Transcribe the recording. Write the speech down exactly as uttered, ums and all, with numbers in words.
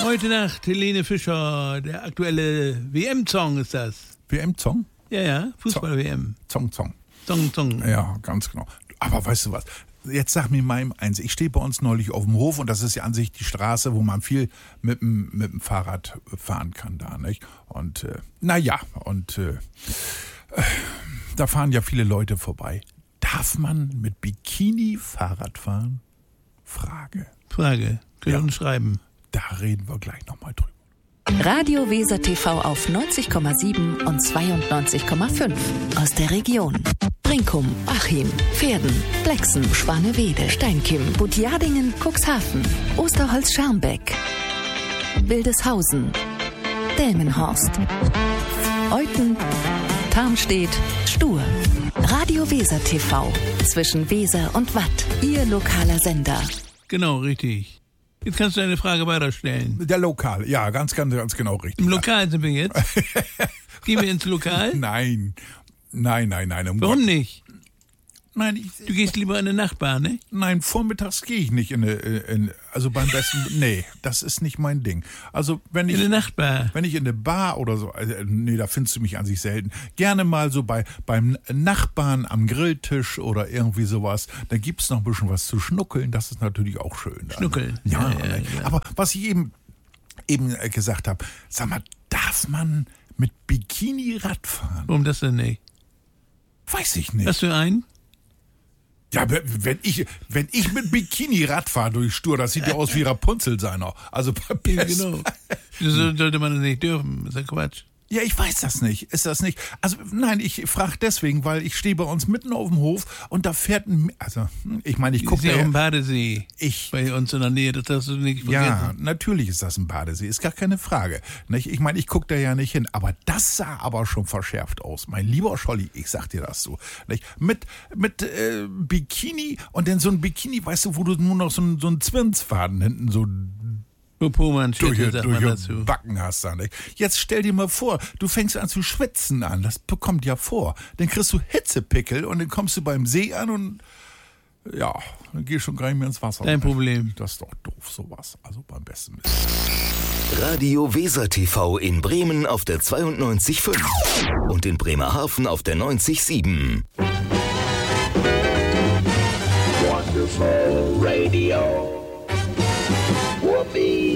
Heute Nacht Helene Fischer, der aktuelle W M-Song ist das. W M-Song? Ja, ja, Fußball-W M. Zong, Zong. Zong, Zong. Ja, ganz genau. Aber weißt du was? Jetzt sag mir mal eins. Ich stehe bei uns neulich auf dem Hof und das ist ja an sich die Straße, wo man viel mit dem, mit dem Fahrrad fahren kann da, nicht? Und äh, naja, und äh, da fahren ja viele Leute vorbei. Darf man mit Bikini Fahrrad fahren? Frage. Frage. Könnt ihr Ja. uns schreiben. Da reden wir gleich nochmal drüber. Radio Weser T V auf neunzig Komma sieben und zweiundneunzig Komma fünf aus der Region. Brinkum, Achim, Pferden, Blexen, Schwanewede, Steinkim, Butjadingen, Cuxhaven, Osterholz-Scharmbeck, Wildeshausen, Delmenhorst, Euthen, Tarmstedt, Stur. Radio Weser T V zwischen Weser und Watt, Ihr lokaler Sender. Genau, richtig. Jetzt kannst du eine Frage weiterstellen. Der Lokal, ja, ganz, ganz, ganz genau richtig. Im Lokal sind wir jetzt. Gehen wir ins Lokal? Nein, nein, nein, nein. Um Warum Gott- nicht? Nein, ich, Du gehst lieber in den Nachbarn, ne? nein, vormittags gehe ich nicht in eine, in, also beim besten, nee, das ist nicht mein Ding. Also wenn In ich, den Nachbarn. wenn ich in eine Bar oder so, also, nee, da findest du mich an sich selten. Gerne mal so bei beim Nachbarn am Grilltisch oder irgendwie sowas. Da gibt's noch ein bisschen was zu schnuckeln. Das ist natürlich auch schön. dann. Schnuckeln. Ja, Ja, ja, ne? ja. Aber was ich eben eben äh, gesagt habe, sag mal, darf man mit Bikini Rad fahren? Warum das denn nicht? Weiß ich nicht. Hast du einen? Ja, wenn wenn ich, wenn ich mit Bikini Rad fahre durch Stur, das sieht ja aus wie Rapunzel seiner. Also bei Ja, Best- genau. Wieso sollte man das nicht dürfen? Das ist ja Quatsch. Ja, ich weiß das nicht. Ist das nicht? Also nein, ich frage deswegen, weil ich stehe bei uns mitten auf dem Hof und da fährt ein, also ich meine, ich Ich gucke sehe da auch ja, im Badesee. ich Bei uns in der Nähe, das hast du nicht ja, vergessen. natürlich ist das ein Badesee, ist gar keine Frage. Nicht? Ich meine, ich gucke da ja nicht hin, aber das sah aber schon verschärft aus. Mein lieber Scholli, ich sag dir das so. Nicht? Mit, mit äh, Bikini und dann so ein Bikini, weißt du, wo du nur noch so einen so einen Zwirnsfaden hinten so durch, Pomanschette, sagt man durch dazu. Backen hast da, nicht? Jetzt stell dir mal vor, du fängst an zu schwitzen an, das bekommt ja vor. Dann kriegst du Hitzepickel und dann kommst du beim See an und ja, dann gehst du schon gar nicht mehr ins Wasser. Kein nicht? Problem. Das ist doch doof, sowas. Also beim besten Willen. Radio Weser T V in Bremen auf der zweiundneunzig Komma fünf und in Bremerhaven auf der neunzig Komma sieben. Wonderful Radio. Whoopee.